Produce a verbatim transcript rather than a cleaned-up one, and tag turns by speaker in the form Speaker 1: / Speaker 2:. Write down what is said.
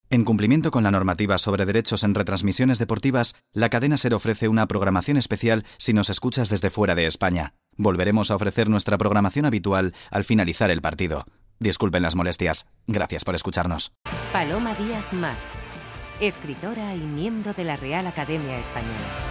Speaker 1: En cumplimiento con la normativa sobre derechos en retransmisiones deportivas, la cadena SER ofrece una programación especial si nos escuchas desde fuera de España. Volveremos a ofrecer nuestra programación habitual al finalizar el partido. Disculpen las molestias. Gracias por escucharnos.
Speaker 2: Paloma Díaz Mas, escritora y miembro de la Real Academia Española.